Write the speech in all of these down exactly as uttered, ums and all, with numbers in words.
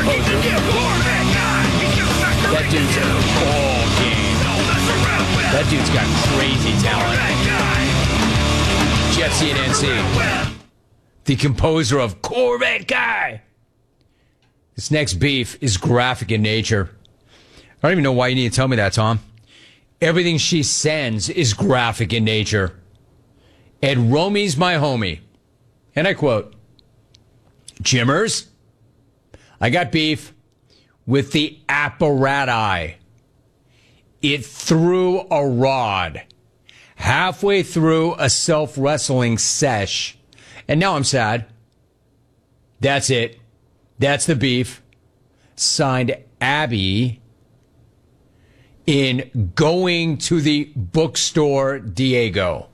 composer. That dude's all game. That dude's got crazy talent. Jeff C N N C, the composer of Corvette Guy. This next beef is graphic in nature. I don't even know why you need to tell me that, Tom. Everything she sends is graphic in nature. Ed Romey's my homie. And I quote, Jimmers, I got beef with the apparati. It threw a rod halfway through a self-wrestling sesh. And now I'm sad. That's it. That's the beef. Signed Abby in Going to the Bookstore Diego.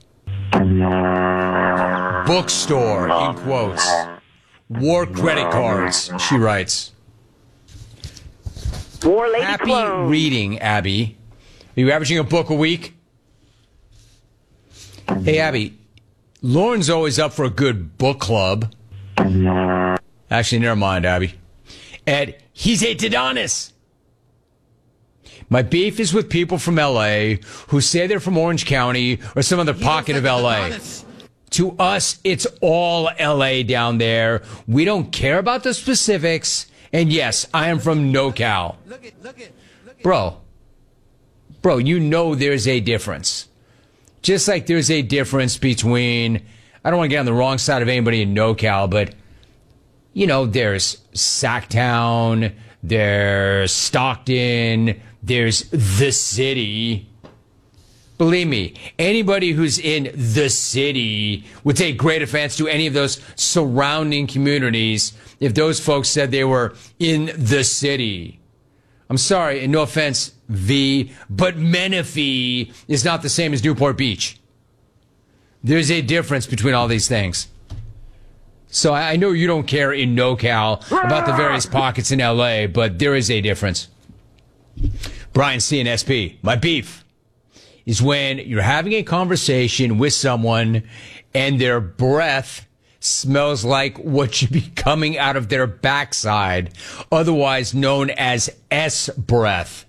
Bookstore, in quotes. War credit cards, she writes. War lady Happy clone. reading, Abby. Are you averaging a book a week? Hey, Abby, Lauren's always up for a good book club. Actually, never mind, Abby. Ed, he's a Adonis. My beef is with people from L A who say they're from Orange County or some other pocket of L A. To us, it's all L A down there. We don't care about the specifics. And yes, I am from NoCal. Look it, look it, look it. Bro, bro, you know there's a difference. Just like there's a difference between, I don't want to get on the wrong side of anybody in NoCal, but, you know, there's Sacktown, there's Stockton, there's the city. Believe me, anybody who's in the city would take great offense to any of those surrounding communities if those folks said they were in the city. I'm sorry, and no offense, V, but Menifee is not the same as Newport Beach. There's a difference between all these things. So I know you don't care in NoCal about the various pockets in L A, but there is a difference. Brian C and S P, my beef is when you're having a conversation with someone and their breath smells like what should be coming out of their backside, otherwise known as S breath.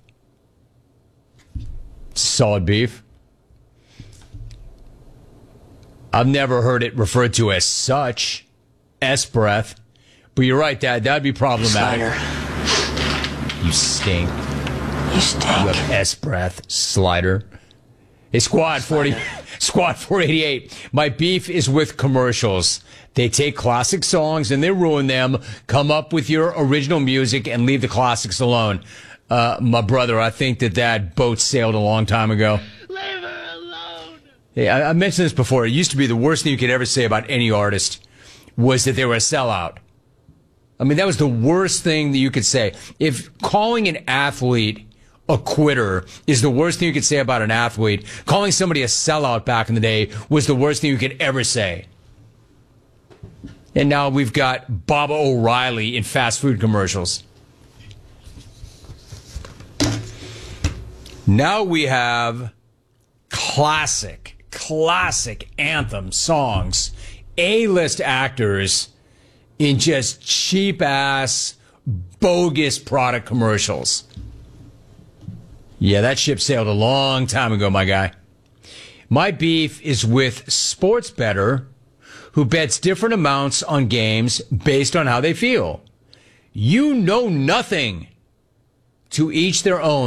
Solid beef. I've never heard it referred to as such, S breath, but you're right, Dad, that'd be problematic. Slider. You stink. You stink. You have S breath, Slider. Hey, Squad forty, Squad four eighty-eight. My beef is with commercials. They take classic songs and they ruin them. Come up with your original music and leave the classics alone. Uh, my brother, I think that that boat sailed a long time ago. Leave her alone. Hey, I, I mentioned this before. It used to be the worst thing you could ever say about any artist was that they were a sellout. I mean, that was the worst thing that you could say. If calling an athlete a quitter is the worst thing you could say about an athlete, calling somebody a sellout back in the day was the worst thing you could ever say. And now we've got Baba O'Reilly in fast food commercials. Now we have classic, classic anthem songs, A-list actors in just cheap-ass, bogus product commercials. Yeah, that ship sailed a long time ago, my guy. My beef is with sports bettor who bets different amounts on games based on how they feel. You know nothing. To each their own.